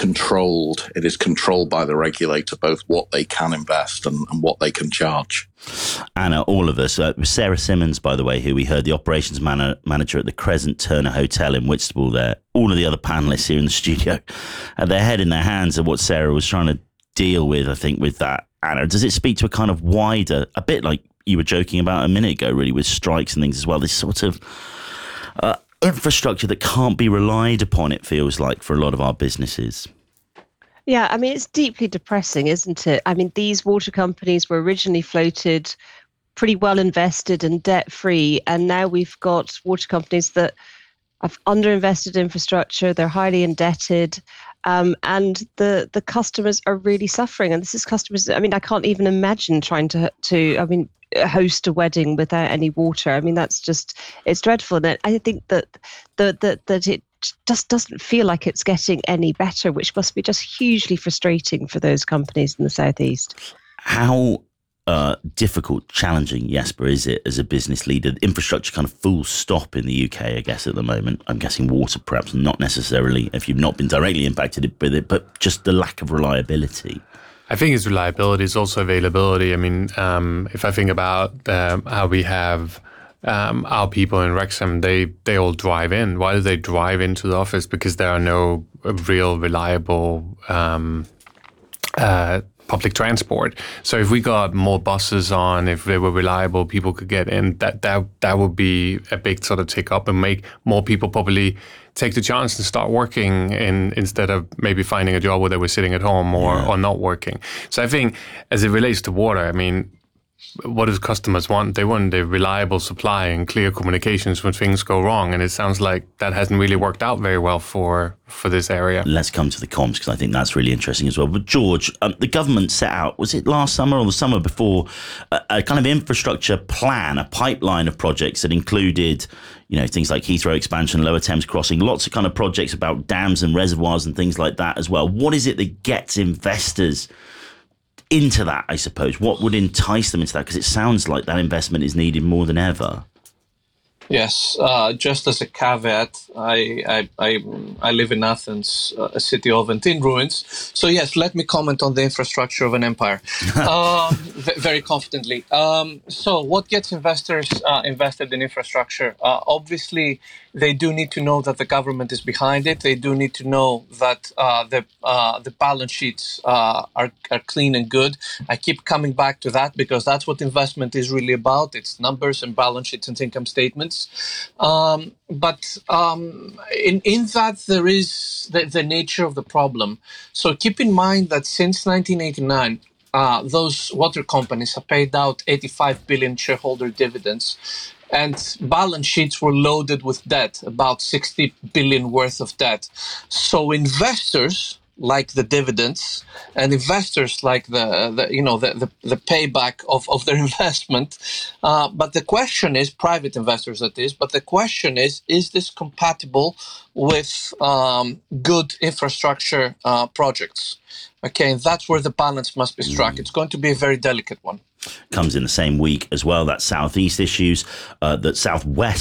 controlled. It is controlled by the regulator, both what they can invest and what they can charge. Anna, all of us. Sarah Simmons, by the way, who we heard, the operations manager at the Crescent Turner Hotel in Whitstable there. All of the other panellists here in the studio had their head in their hands of what Sarah was trying to deal with, I think, with that. Anna, does it speak to a kind of wider, a bit like you were joking about a minute ago, really, with strikes and things as well, this sort of infrastructure that can't be relied upon, it feels like, for a lot of our businesses? Yeah, I mean, it's deeply depressing, isn't it? I mean, these water companies were originally floated pretty well invested and debt-free, and now we've got water companies that have underinvested infrastructure, they're highly indebted, and the customers are really suffering. And this is customers, I mean, I can't even imagine trying to host a wedding without any water. I mean, that's just, it's dreadful. And I think that it just doesn't feel like it's getting any better, which must be just hugely frustrating for those companies in the southeast. How difficult, challenging, Jesper, is it as a business leader? Infrastructure kind of full stop in the UK, I guess, at the moment. I'm guessing water, perhaps not necessarily, if you've not been directly impacted with it, but just the lack of reliability. I think it's reliability. It's also availability. I mean, if I think about how we have our people in Wrexham, they all drive in. Why do they drive into the office? Because there are no real reliable public transport. So if we got more buses on, if they were reliable, people could get in, that would be a big sort of tick up and make more people probably take the chance and start working instead of maybe finding a job where they were sitting at home or not working. So I think as it relates to water, I mean, what do customers want? They want a reliable supply and clear communications when things go wrong. And it sounds like that hasn't really worked out very well for this area. Let's come to the comms, because I think that's really interesting as well. But George, the government set out, was it last summer or the summer before, a kind of infrastructure plan, a pipeline of projects that included, you know, things like Heathrow expansion, Lower Thames crossing, lots of kind of projects about dams and reservoirs and things like that as well. What is it that gets investors into that, I suppose? What would entice them into that? Because it sounds like that investment is needed more than ever. Yes, just as a caveat, I live in Athens, a city of and in ruins. So yes, let me comment on the infrastructure of an empire very confidently. So what gets investors invested in infrastructure? Obviously, they do need to know that the government is behind it. They do need to know that the balance sheets are clean and good. I keep coming back to that because that's what investment is really about. It's numbers and balance sheets and income statements. But in that there is the nature of the problem. So keep in mind that since 1989, those water companies have paid out 85 billion shareholder dividends, and balance sheets were loaded with debt, about 60 billion worth of debt. So investors like the dividends, and investors like the payback of their investment. But the question is, private investors that is, but the question is this compatible with good infrastructure projects? Okay, and that's where the balance must be struck. It's going to be a very delicate one. Comes in the same week as well, that southeast issues, that southwest